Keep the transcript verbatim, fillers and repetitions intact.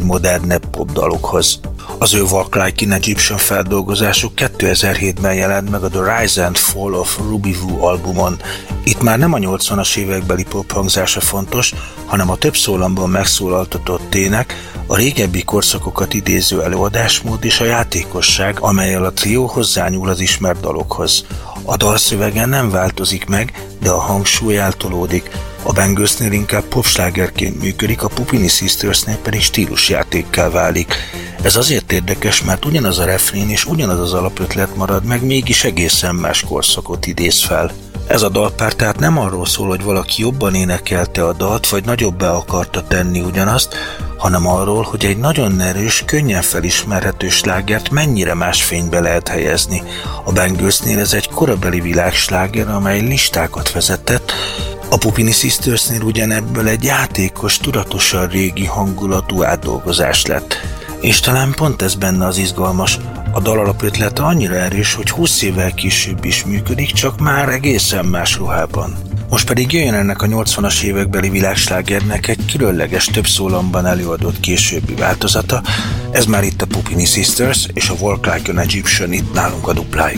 modernebb popdalokhoz. Az ő Walk Like an Egyptian feldolgozásuk kétezer-hétben jelent meg a The Rise and Fall of Ruby Woo albumon. Itt már nem a nyolcvanas évekbeli pop hangzása fontos, hanem a több szólamban megszólaltatott ének, a régebbi korszakokat idéző előadásmód és a játékosság, amellyel a trió hozzányúl az ismert dalokhoz. A dalszövege nem változik meg, de a hangsúly eltolódik. A Bangles-nél inkább popslágerként működik, a Puppini Sistersnél pedig stílusjátékká válik. Ez azért érdekes, mert ugyanaz a refrén és ugyanaz az alapötlet marad meg, mégis egészen más korszakot idéz fel. Ez a dalpár tehát nem arról szól, hogy valaki jobban énekelte a dalt, vagy nagyobbá akarta tenni ugyanazt, hanem arról, hogy egy nagyon erős, könnyen felismerhető slágert mennyire más fénybe lehet helyezni. A Banglesnél ez egy korabeli világsláger, amely listákat vezetett, a Puppini Sistersnél ugyanebből egy játékos, tudatosan régi hangulatú átdolgozás lett. És talán pont ez benne az izgalmas. A dal alapötlete annyira erős, hogy húsz évvel később is működik, csak már egészen más ruhában. Most pedig jöjjön ennek a nyolcvanas évekbeli világslágernek egy különleges, több szólamban előadott későbbi változata. Ez már itt a Puppini Sisters és a Walk Like an Egyptian itt nálunk a duplájukon.